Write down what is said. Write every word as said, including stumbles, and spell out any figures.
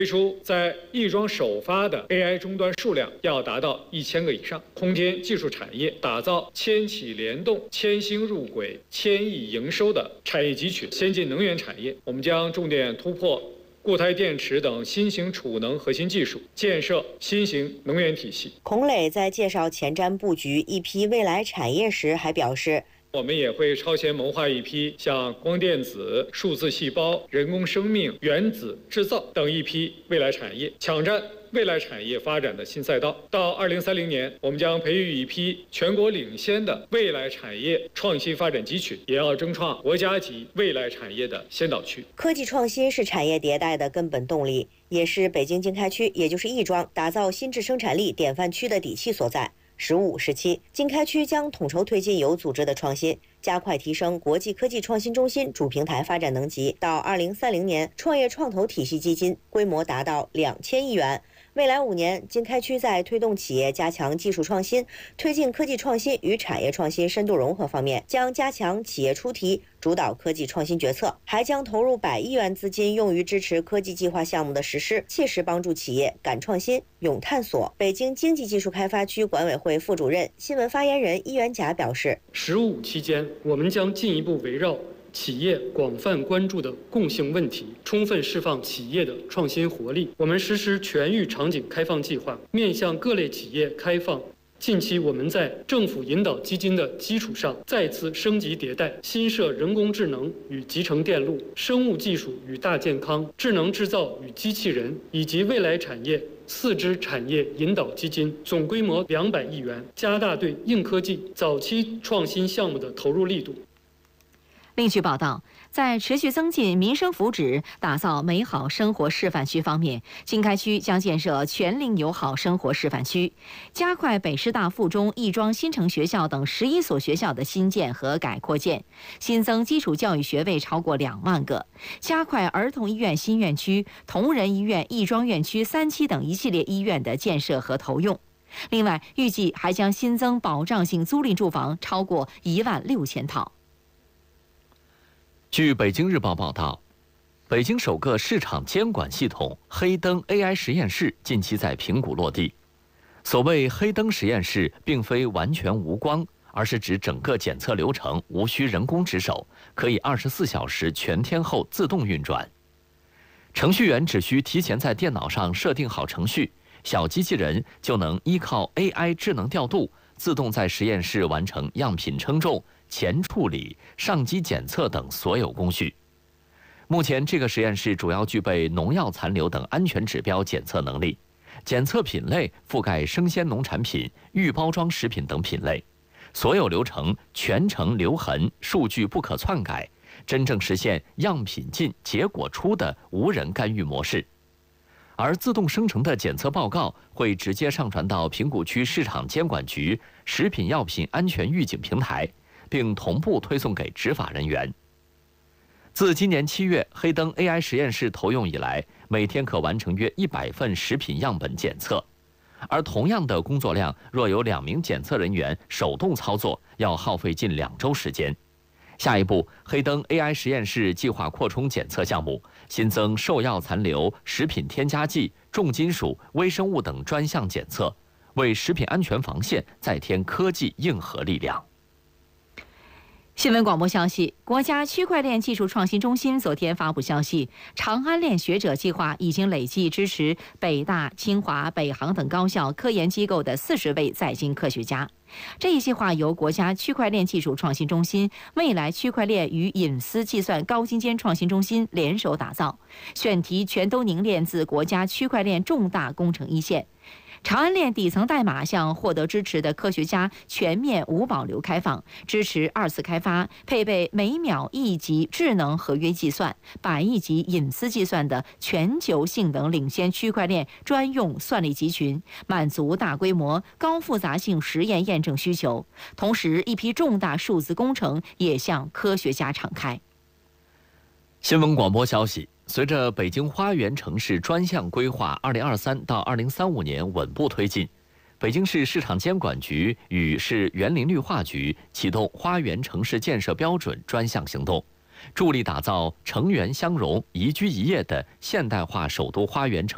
推出在亦庄首发的 A I 终端数量要达到一千个以上，空间技术产业打造千企联动、千星入轨、千亿营收的产业集群。先进能源产业，我们将重点突破固态电池等新型储能核心技术，建设新型能源体系。 孔磊在介绍前瞻布局一批未来产业时还表示， 我们也会超前谋划一批像光电子、数字细胞、人工生命、原子制造等一批未来产业，抢占未来产业发展的新赛道。到二零三零年，我们将培育一批全国领先的未来产业创新发展集群，也要争创国家级未来产业的先导区。 科技创新是产业迭代的根本动力，也是北京经开区，也就是亦庄打造新质生产力典范区的底气所在。十五、十七，经开区将统筹推进有组织的创新，加快提升国际科技创新中心主平台发展能级。到二零三零年，创业创投体系基金规模达到两千亿元。未来五年，经开区在推动企业加强技术创新、推进科技创新与产业创新深度融合方面，将加强企业出题、主导科技创新决策，还将投入百亿元资金用于支持科技计划项目的实施，切实帮助企业敢创新、勇探索。北京经济技术开发区管委会副主任、新闻发言人伊元甲表示， 十五期间，我们将进一步围绕企业广泛关注的共性问题，充分释放企业的创新活力。我们实施全域场景开放计划，面向各类企业开放。近期，我们在政府引导基金的基础上，再次升级迭代，新设人工智能与集成电路、生物技术与大健康、智能制造与机器人以及未来产业四支产业引导基金，总规模两百亿元，加大对硬科技早期创新项目的投入力度。 另据报道，在持续增进民生福祉、打造美好生活示范区方面，经开区将建设全龄友好生活示范区，加快北师大附中、亦庄新城学校等十一所学校的新建和改扩建，新增基础教育学位超过两万个，加快儿童医院新院区、同仁医院、亦庄院区三期等一系列医院的建设和投用。另外，预计还将新增保障性租赁住房超过一万六千套。 据北京日报报道，北京首个市场监管系统黑灯 A I 实验室近期在平谷落地。所谓黑灯实验室，并非完全无光，而是指整个检测流程无需人工值守，可以二十四小时全天候自动运转。程序员只需提前在电脑上设定好程序，小机器人就能依靠 A I 智能调度，自动在实验室完成样品称重、前处理、上机检测等所有工序。目前，这个实验室主要具备农药残留等安全指标检测能力，检测品类覆盖生鲜农产品、预包装食品等品类，所有流程全程留痕，数据不可篡改，真正实现样品进、结果出的无人干预模式。而自动生成的检测报告会直接上传到平谷区市场监管局食品药品安全预警平台，并同步推送给执法人员。自今年七月黑灯 A I 实验室投用以来，每天可完成约一百份食品样本检测，而同样的工作量，若有两名检测人员手动操作，要耗费近两周时间。下一步，黑灯 A I 实验室计划扩充检测项目，新增兽药残留、食品添加剂、重金属、微生物等专项检测，为食品安全防线再添科技硬核力量。 新闻广播消息，国家区块链技术创新中心昨天发布消息，长安链学者计划已经累计支持北大、清华、北航等高校科研机构的四十位在京科学家。这一计划由国家区块链技术创新中心、未来区块链与隐私计算高精尖创新中心联手打造，选题全都凝练自国家区块链重大工程一线。长安链底层代码向获得支持的科学家全面无保留开放，支持二次开发，配备每秒亿级智能合约计算、百亿级隐私计算的全球性能领先区块链专用算力集群，满足大规模高复杂性实验验证需求。同时，一批重大数字工程也向科学家敞开。 新闻广播消息。随着北京花园城市专项规划二零二三到二零三五年稳步推进，北京市市场监管局与市园林绿化局启动花园城市建设标准专项行动，助力打造城园相融、宜居宜业的现代化首都花园城